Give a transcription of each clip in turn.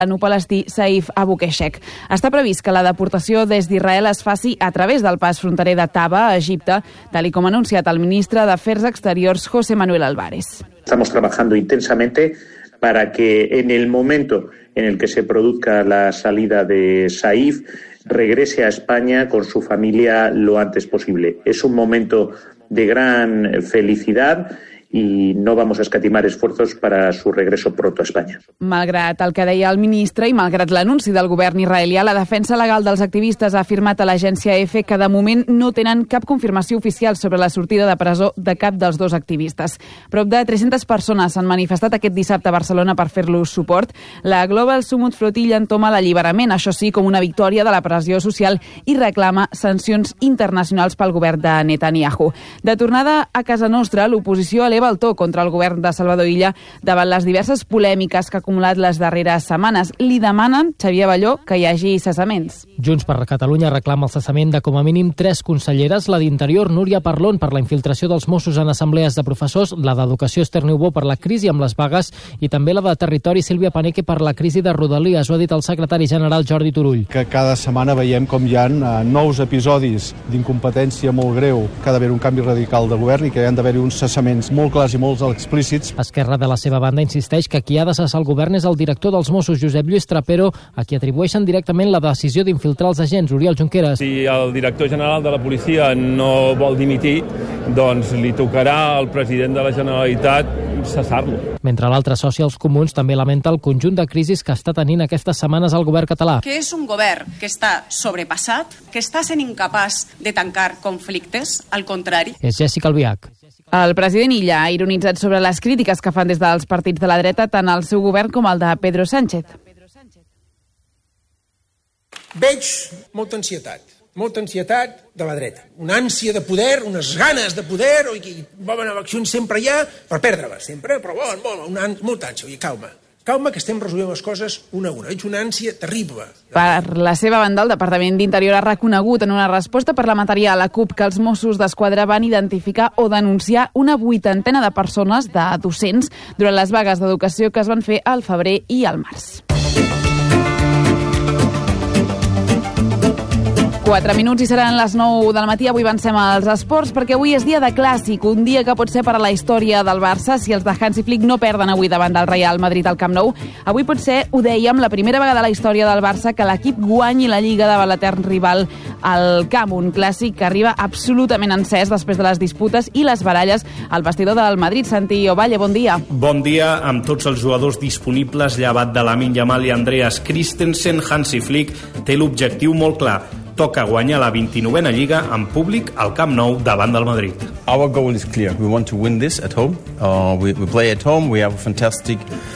palestí Saif Abu Keshek. Està previst que la deportació des d'Israel es faci a través del pas fronterer de Taba, a Egipte, tal com ha anunciat el ministre d'Afers Exteriors, José Manuel Álvarez. Estamos trabajando intensamente para que en el momento en el que se produzca la salida de Saif, regrese a España con su familia lo antes posible. Es un momento de gran felicidad i no vamos a escatimar esfuerzos para su regreso pronto a España. Malgrat el que deia el ministre i malgrat l'anunci del govern israelià, la defensa legal dels activistes ha afirmat a l'agència EFE que de moment no tenen cap confirmació oficial sobre la sortida de presó de cap dels dos activistes. Prop de 300 persones s'han manifestat aquest dissabte a Barcelona per fer-los suport. La Global Summit Flotilla entoma l'alliberament, això sí, com una victòria de la pressió social i reclama sancions internacionals pel govern de Netanyahu. De tornada a casa nostra, l'oposició eleva el to contra el govern de Salvador Illa davant les diverses polèmiques que ha acumulat les darreres setmanes. Li demanen, Xavier Balló, que hi hagi cessaments. Junts per Catalunya reclama el cessament de com a mínim 3 conselleres, la d'Interior, Núria Parlon, per la infiltració dels Mossos en assemblees de professors, la d'Educació, Esther Niubó, per la crisi amb les vagues i també la de Territori, Sílvia Paneque, per la crisi de Rodalies. Ho ha dit el secretari general Jordi Turull. Que cada setmana veiem com hi ha nous episodis d'incompetència molt greu, que ha d'haver un canvi radical de govern i que hi han d'haver uns cessaments molt clars i molts explícits. Esquerra, de la seva banda, insisteix que qui ha de cessar el govern és el director dels Mossos, Josep Lluís Trapero, a qui atribueixen directament la decisió d'infiltrar els agents, Oriol Junqueras. Si el director general de la policia no vol dimitir, doncs li tocarà al president de la Generalitat cessar-lo. Mentre l'altre soci, els Comuns, també lamenta el conjunt de crisis que està tenint aquestes setmanes el govern català. Que és un govern que està sobrepassat, que està sent incapaç de tancar conflictes, al contrari. És Jessica Albiach. El president Illa ha ironitzat sobre les crítiques que fan des dels partits de la dreta tant al seu govern com al de Pedro Sánchez. Veig molta ansietat de la dreta. Una ànsia de poder, unes ganes de poder, i volen eleccions sempre hi ha, per perdre-les sempre, però molta ànsia. Calma, que estem resolent les coses una a una. Veig una ànsia terrible. Per la seva banda, el Departament d'Interior ha reconegut en una resposta parlamentària a la CUP que els Mossos d'Esquadra van identificar o denunciar una 80ena de persones, de docents, durant les vagues d'educació que es van fer al febrer i al març. 4 minuts i seran les 9 del matí. Avui avancem als esports perquè avui és dia de clàssic, un dia que pot ser per a la història del Barça si els de Hansi Flick no perden avui davant del Real Madrid al Camp Nou. Avui pot ser, ho dèiem, la primera vegada a la història del Barça que l'equip guanyi la Lliga davant l'etern rival al Camp, un clàssic que arriba absolutament encès després de les disputes i les baralles al vestidor del Madrid. Santi Ovalle, bon dia. Bon dia. Amb tots els jugadors disponibles, llevat de Lamine Yamal i Andreas Christensen, Hansi Flick té l'objectiu molt clar. Toca guanyar la 29a Lliga en públic al Camp Nou davant del Madrid. Our goal is clear. We want to win this at home. We play at home. We have a fantastic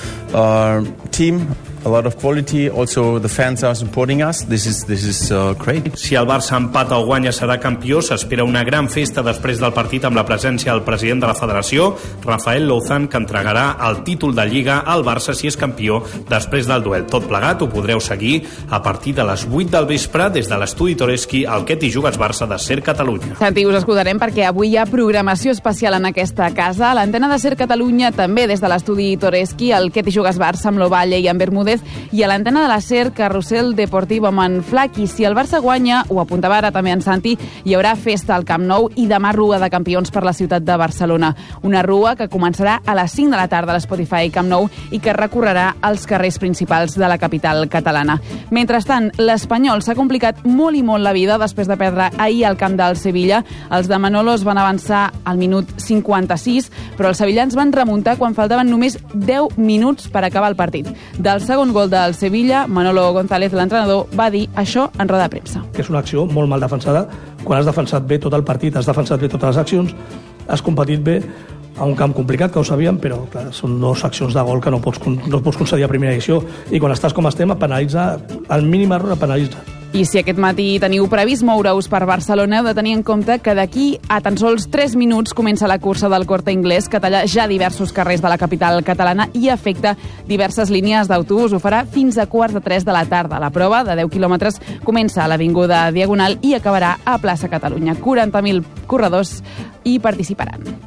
team. A lot of quality. Also, the fans are supporting us. This is great. Si el Barça empata o guanya serà campió, s'espera una gran festa després del partit amb la presència del president de la federació, Rafael Louzán, que entregarà el títol de Lliga al Barça si és campió després del duel. Tot plegat ho podreu seguir a partir de les 8 del vespre des de l'estudi Toreski al Que t'hi jugues Barça de Ser Catalunya. Santi, us escoltarem perquè avui hi ha programació especial en aquesta casa. A l'antena de Ser Catalunya també des de l'estudi Toreski, el Que t'hi jugues Barça amb l'Ovalle i amb Bermúdez, i a l'antena de la SER, Carrusel Deportivo amb en Flaqui. Si el Barça guanya, ho apuntava ara també en Santi, hi haurà festa al Camp Nou i demà rua de campions per la ciutat de Barcelona. Una rua que començarà a les 5 de la tarda a l'Spotify Camp Nou i que recorrerà els carrers principals de la capital catalana. Mentrestant, l'Espanyol s'ha complicat molt i molt la vida després de perdre ahir al camp del Sevilla. Els de Manolo es van avançar al minut 56, però els sevillans van remuntar quan faltaven només 10 minuts per acabar el partit. Del segon gol del Sevilla, Manolo González, l'entrenador, va dir això en roda de premsa. És una acció molt mal defensada. Quan has defensat bé tot el partit, has defensat bé totes les accions, has competit bé a un camp complicat, que ho sabíem, però clar, són 2 accions de gol que no pots concedir a primera edició. I quan estàs com estem, penalitza, el mínim error penalitza. I si aquest matí teniu previst moure-us per Barcelona, heu de tenir en compte que d'aquí a tan sols 3 minuts comença la cursa del Corte Inglés, que talla ja diversos carrers de la capital catalana i afecta diverses línies d'autobús. Ho farà fins a 2:45 de la tarda. La prova, de 10 quilòmetres, comença a l'Avinguda Diagonal i acabarà a Plaça Catalunya. 40.000 corredors hi participaran.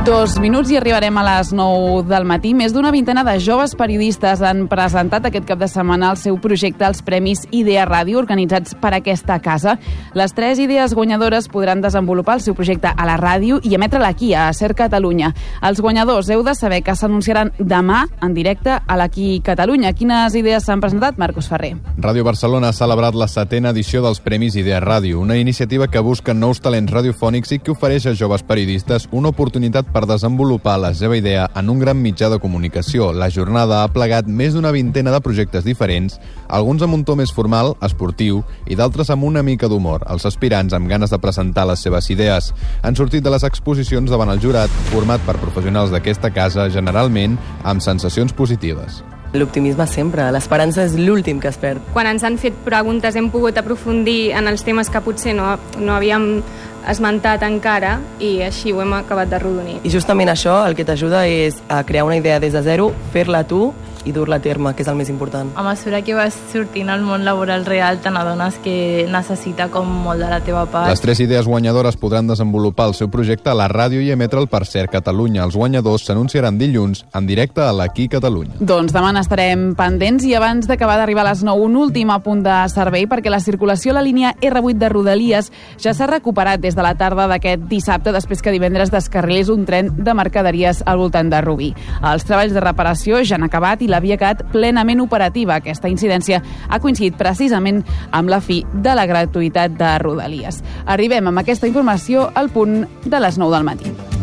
2 minuts i arribarem a les 9 del matí. Més d'una vintena de joves periodistes han presentat aquest cap de setmana el seu projecte als Premis Idea Ràdio, organitzats per aquesta casa. Les 3 idees guanyadores podran desenvolupar el seu projecte a la ràdio i emetre-la aquí, a Ser Catalunya. Els guanyadors heu de saber que s'anunciaran demà en directe a l'Aquí Catalunya. Quines idees s'han presentat? Marcos Ferrer. Ràdio Barcelona ha celebrat la 7ª edició dels Premis Idea Ràdio, una iniciativa que busca nous talents radiofònics i que ofereix a joves periodistes una oportunitat per desenvolupar la seva idea en un gran mitjà de comunicació. La jornada ha plegat més d'una vintena de projectes diferents, alguns amb un to més formal, esportiu, i d'altres amb una mica d'humor. Els aspirants, amb ganes de presentar les seves idees, han sortit de les exposicions davant el jurat, format per professionals d'aquesta casa, generalment amb sensacions positives. L'optimisme sempre, l'esperança és l'últim que es perd. Quan ens han fet preguntes hem pogut aprofundir en els temes que potser no havíem esmentat encara i així ho hem acabat d'arrodonir. I justament això el que t'ajuda és a crear una idea des de zero, fer-la tu i dur-la a terme, que és el més important. A mesura que vas sortint al món laboral real te n'adones que necessita com molt de la teva part. Les 3 idees guanyadores podran desenvolupar el seu projecte a la ràdio i emetre'l per Ser Catalunya. Els guanyadors s'anunciaran dilluns en directe a l'Aquí Catalunya. Doncs demà n'estarem pendents i abans d'acabar d'arribar a les 9, un últim apunt de servei perquè la circulació a la línia R8 de Rodalies ja s'ha recuperat des de la tarda d'aquest dissabte després que divendres descarrilés un tren de mercaderies al voltant de Rubí. Els treballs de reparació ja han acabat i l'havia quedat plenament operativa. Aquesta incidència ha coincidit precisament amb la fi de la gratuïtat de Rodalies. Arribem amb aquesta informació al punt de les 9 del matí.